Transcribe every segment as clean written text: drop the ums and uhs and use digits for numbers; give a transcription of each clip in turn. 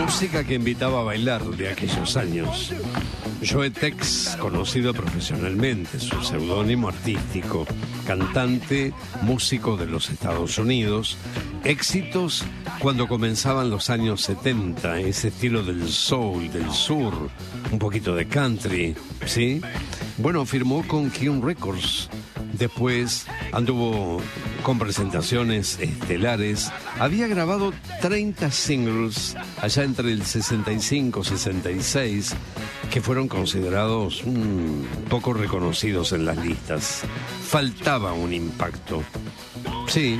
música que invitaba a bailar de aquellos años. Joe Tex, conocido profesionalmente, su seudónimo artístico, cantante, músico de los Estados Unidos, éxitos cuando comenzaban los años 70, ese estilo del soul, del sur, un poquito de country, ¿sí? Bueno, firmó con King Records, después anduvo con presentaciones estelares, había grabado 30 singles allá entre el 65 y 66, que fueron considerados poco reconocidos en las listas. Faltaba un impacto. Sí,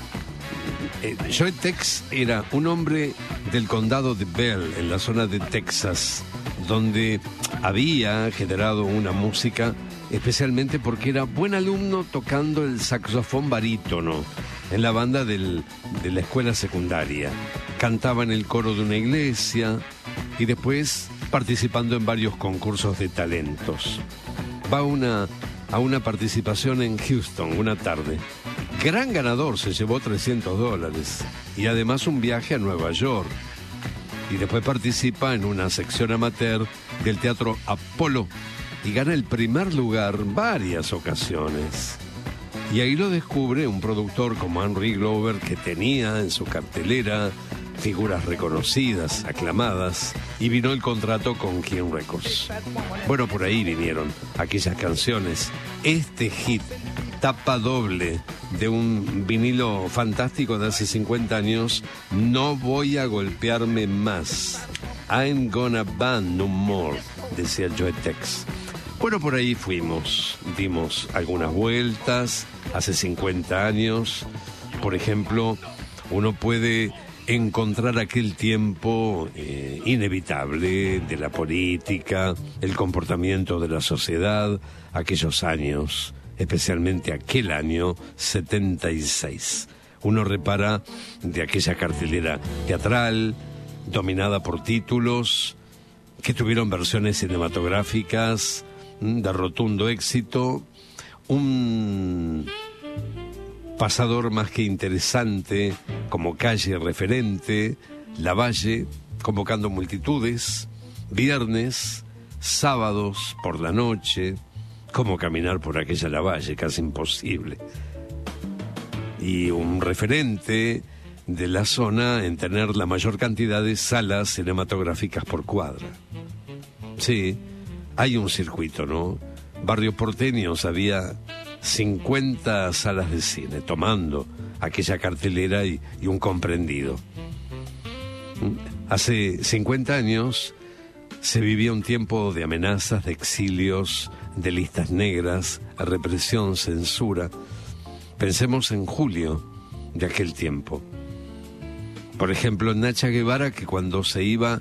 Joe Tex era un hombre del condado de Bell, en la zona de Texas, donde había generado una música, especialmente porque era buen alumno tocando el saxofón barítono en la banda de la escuela secundaria. Cantaba en el coro de una iglesia y después participando en varios concursos de talentos. Va a una participación en Houston una tarde. Gran ganador, se llevó $300 y además un viaje a Nueva York. Y después participa en una sección amateur del Teatro Apolo y gana el primer lugar varias ocasiones. Y ahí lo descubre un productor como Henry Glover, que tenía en su cartelera figuras reconocidas, aclamadas, y vino el contrato con King Records. Bueno, por ahí vinieron aquellas canciones. Este hit, tapa doble de un vinilo fantástico de hace 50 años, No voy a golpearme más. I'm gonna band no more, decía Joe Tex. Bueno, por ahí fuimos, dimos algunas vueltas hace 50 años. Por ejemplo, uno puede encontrar aquel tiempo inevitable de la política, el comportamiento de la sociedad, aquellos años, especialmente aquel año 76. Uno repara de aquella cartelera teatral, dominada por títulos que tuvieron versiones cinematográficas de rotundo éxito, un pasador más que interesante como calle referente, Lavalle, convocando multitudes, viernes, sábados por la noche, como caminar por aquella Lavalle, casi imposible. Y un referente de la zona en tener la mayor cantidad de salas cinematográficas por cuadra. Sí, hay un circuito, ¿no? Barrios porteños había 50 salas de cine, tomando aquella cartelera y un comprendido. Hace 50 años se vivía un tiempo de amenazas, de exilios, de listas negras, represión, censura. Pensemos en julio de aquel tiempo. Por ejemplo, Nacha Guevara, que cuando se iba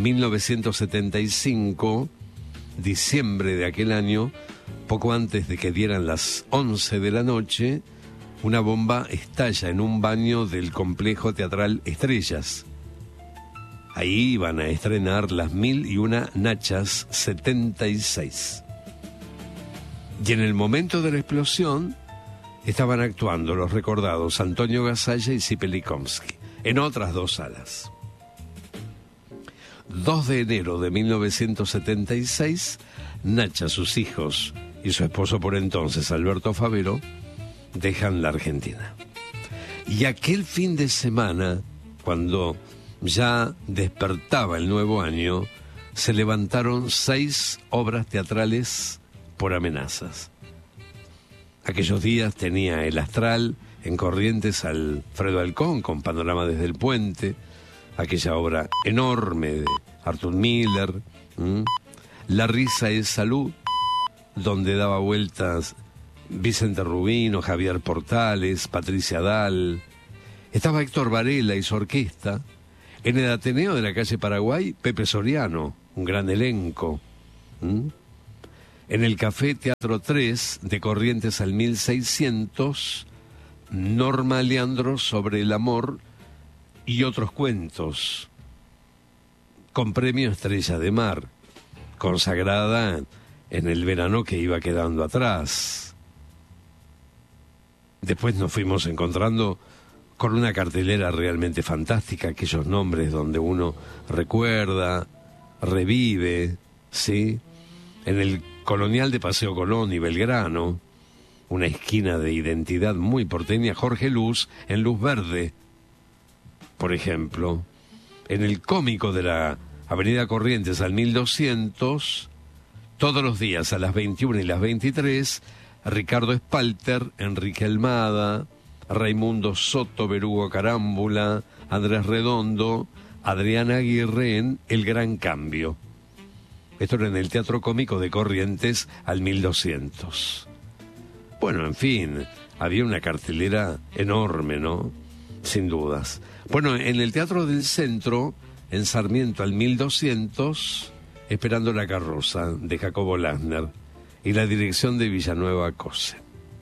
1975, diciembre de aquel año, poco antes de que dieran las 11 de la noche, una bomba estalla en un baño del complejo teatral Estrellas. Ahí iban a estrenar Las 1001 Nachas 76. Y en el momento de la explosión estaban actuando los recordados Antonio Gasalla y Zipi Likovsky en otras dos salas. 2 de enero de 1976, Nacha, sus hijos y su esposo por entonces, Alberto Favero, dejan la Argentina. Y aquel fin de semana, cuando ya despertaba el nuevo año, se levantaron 6 obras teatrales por amenazas. Aquellos días tenía El Astral en Corrientes Alfredo Alcón con Panorama desde el Puente, aquella obra enorme de Arthur Miller, La risa es salud, donde daba vueltas Vicente Rubino, Javier Portales, Patricia Dal. Estaba Héctor Varela y su orquesta. En el Ateneo de la calle Paraguay, Pepe Soriano, un gran elenco. En el Café Teatro 3 de Corrientes al 1600, Norma Leandro sobre el amor y otros cuentos, con premio Estrella de Mar, consagrada en el verano que iba quedando atrás. Después nos fuimos encontrando con una cartelera realmente fantástica, aquellos nombres donde uno recuerda, revive, ¿sí? En el Colonial de Paseo Colón y Belgrano, una esquina de identidad muy porteña, Jorge Luz, en Luz Verde, por ejemplo. En el Cómico de la Avenida Corrientes al 1200, todos los días a las 21 y las 23, Ricardo Espalter, Enrique Almada, Raimundo Soto, Berugo Carámbula, Andrés Redondo, Adriana Aguirre en El Gran Cambio. Esto era en el Teatro Cómico de Corrientes al 1200. Bueno, en fin, había una cartelera enorme, ¿no? Sin dudas. Bueno, en el Teatro del Centro, en Sarmiento al 1200, Esperando la carroza, de Jacobo Lassner, y la dirección de Villanueva Cose.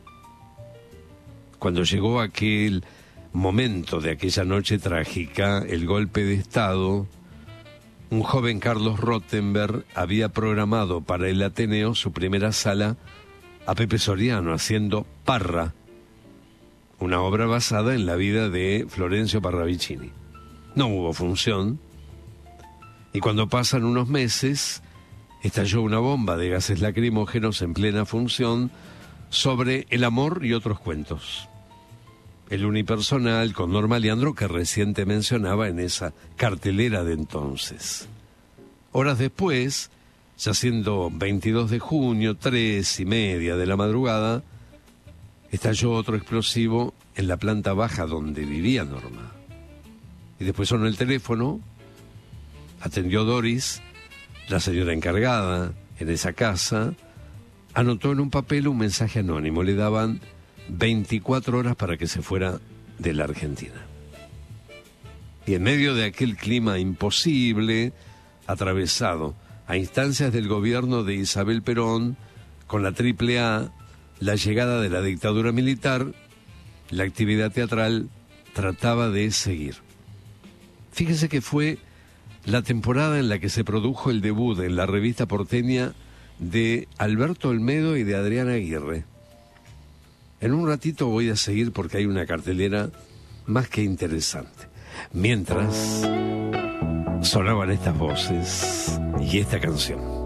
Cuando llegó aquel momento de aquella noche trágica, el golpe de Estado, un joven Carlos Rottenberg había programado para el Ateneo su primera sala a Pepe Soriano haciendo Parra, una obra basada en la vida de Florencio Parravicini. No hubo función, y cuando pasan unos meses, estalló una bomba de gases lacrimógenos en plena función sobre el amor y otros cuentos. El unipersonal con Norma Leandro, que recién te mencionaba en esa cartelera de entonces. Horas después, ya siendo 22 de junio, 3:30 de la madrugada, estalló otro explosivo en la planta baja donde vivía Norma. Y después sonó el teléfono, atendió Doris, la señora encargada en esa casa, anotó en un papel un mensaje anónimo. Le daban 24 horas para que se fuera de la Argentina. Y en medio de aquel clima imposible, atravesado a instancias del gobierno de Isabel Perón, con la AAA, la llegada de la dictadura militar, la actividad teatral trataba de seguir. Fíjese que fue la temporada en la que se produjo el debut en la revista porteña de Alberto Olmedo y de Adriana Aguirre. En un ratito voy a seguir porque hay una cartelera más que interesante. Mientras sonaban estas voces y esta canción.